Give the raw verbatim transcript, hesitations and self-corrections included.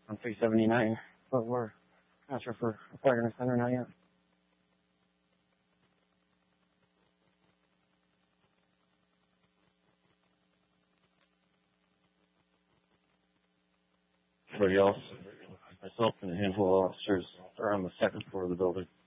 on three seventy-nine, but we're not sure if we're acquiring a center or not yet. Everybody else, myself and a handful of officers are on the second floor of the building.